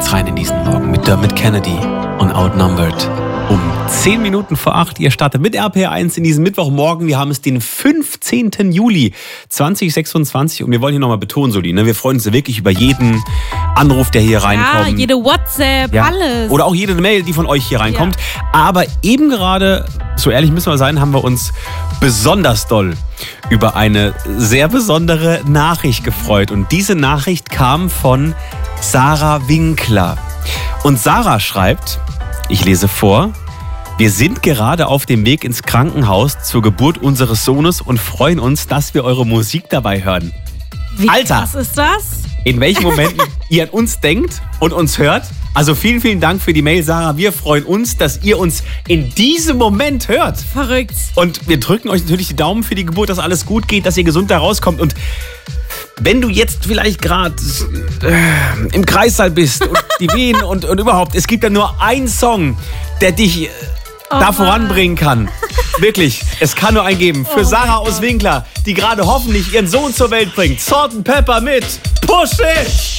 geht's rein in diesen Morgen mit Dermot Kennedy und Outnumbered. Um 10 Minuten vor 8, ihr startet mit RPR1 in diesem Mittwochmorgen. Wir haben es den 15. Juli 2026 und wir wollen hier nochmal betonen, Soli, ne? Wir freuen uns wirklich über jeden Anruf, der hier reinkommt. Ja, jede WhatsApp, alles. Oder auch jede Mail, die von euch hier reinkommt. Ja. Aber eben gerade, so ehrlich müssen wir sein, haben wir uns besonders doll über eine sehr besondere Nachricht gefreut. Und diese Nachricht kam von Sarah Winkler. Und Sarah schreibt, ich lese vor: Wir sind gerade auf dem Weg ins Krankenhaus zur Geburt unseres Sohnes und freuen uns, dass wir eure Musik dabei hören. Wie Alter! Was ist das? In welchen Momenten ihr an uns denkt und uns hört. Also vielen, vielen Dank für die Mail, Sarah. Wir freuen uns, dass ihr uns in diesem Moment hört. Verrückt. Und wir drücken euch natürlich die Daumen für die Geburt, dass alles gut geht, dass ihr gesund da rauskommt. Und wenn du jetzt vielleicht gerade im Kreissaal bist und die Wehen und überhaupt, es gibt ja nur einen Song, der dich da voranbringen kann. Wirklich, es kann nur einen geben. Für Sarah aus Winkler, die gerade hoffentlich ihren Sohn zur Welt bringt. Salt & Pepper mit Push It!